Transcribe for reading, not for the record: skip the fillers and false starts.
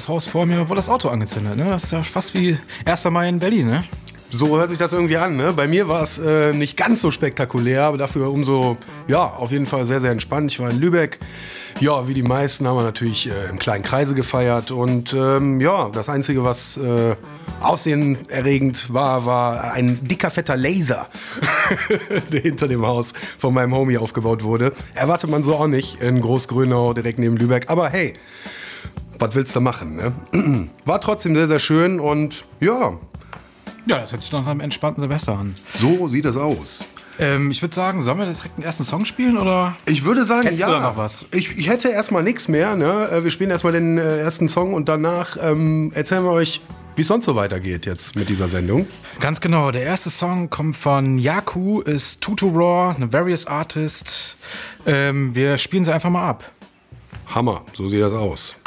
das Haus vor mir wurde das Auto angezündet. Ne? Das ist ja fast wie 1. Mai in Berlin, ne? So hört sich das irgendwie an, ne? Bei mir war es nicht ganz so spektakulär, aber dafür auf jeden Fall sehr, sehr entspannt. Ich war in Lübeck. Ja, wie die meisten haben wir natürlich im kleinen Kreise gefeiert. Und das Einzige, was aufsehenerregend war ein dicker, fetter Laser, der hinter dem Haus von meinem Homie aufgebaut wurde. Erwartet man so auch nicht in Großgrönau, direkt neben Lübeck. Aber hey, was willst du machen, ne? War trotzdem sehr, sehr schön und ja. Ja, das hört sich nach einem entspannten Silvester an. So sieht es aus. Ich würde sagen, sollen wir direkt den ersten Song spielen, oder? Ich würde sagen, Kennst ja. du da noch was? Ich hätte erstmal nichts mehr. Ne? Wir spielen erstmal den ersten Song und danach erzählen wir euch, wie es sonst so weitergeht jetzt mit dieser Sendung. Ganz genau. Der erste Song kommt von Yaku, ist Tutu Raw, eine Various Artist. Wir spielen sie einfach mal ab. Hammer, so sieht das aus.